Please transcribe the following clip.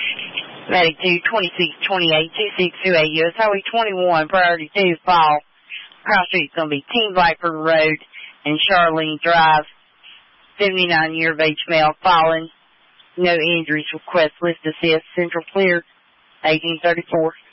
Medic 22628 2628 US Highway 21, priority 2, fall. Cross street's going to be Team Viper Road and Charlene Drive. 79 year of age male, fallen. No injuries. Request lift assist. Central clear. 1834.